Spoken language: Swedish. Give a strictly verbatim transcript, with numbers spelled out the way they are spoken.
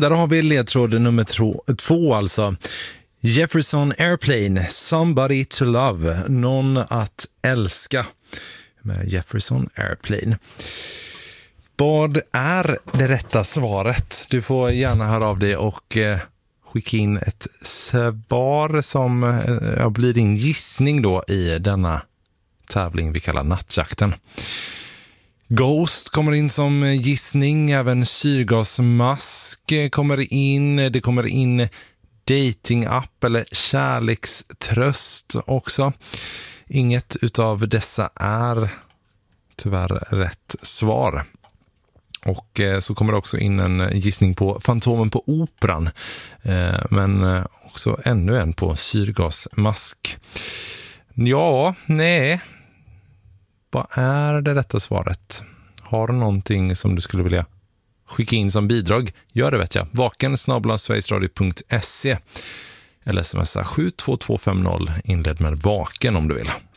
där har vi ledtråd nummer två, två alltså. Jefferson Airplane, Somebody to Love, någon att älska, med Jefferson Airplane. Vad är det rätta svaret? Du får gärna höra av dig och eh, skicka in ett svar som eh, blir din gissning då i denna tävling vi kallar Nattjakten. Ghost kommer in som gissning, även syrgasmask kommer in, det kommer in dating-app eller kärlekströst också. Inget utav dessa är tyvärr rätt svar. Och eh, så kommer det också in en gissning på Fantomen på Operan, eh, men eh, också ännu en på syrgasmask. Ja, nej. Vad är det rätta svaret? Har du någonting som du skulle vilja skicka in som bidrag? Gör det, vet jag. Vaken snabel-a sverigesradio punkt se eller smsa sju två två fem noll, inled med vaken om du vill.